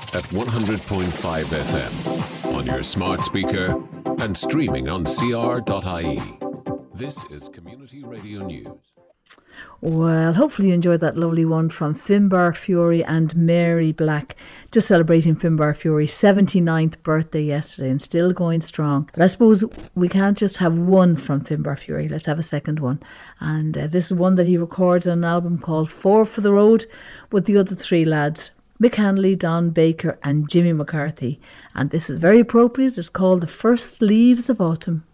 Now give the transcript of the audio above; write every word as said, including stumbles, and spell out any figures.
at one hundred point five F M, on your smart speaker, and streaming on c r dot i e. This is Community Radio News. Well, hopefully you enjoyed that lovely one from Finbar Fury and Mary Black. Just celebrating Finbar Fury's seventy-ninth birthday yesterday and still going strong. But I suppose we can't just have one from Finbar Fury. Let's have a second one. And uh, this is one that he recorded on an album called Four for the Road with the other three lads, Mick Hanley, Don Baker and Jimmy McCarthy. And this is very appropriate. It's called The First Leaves of Autumn.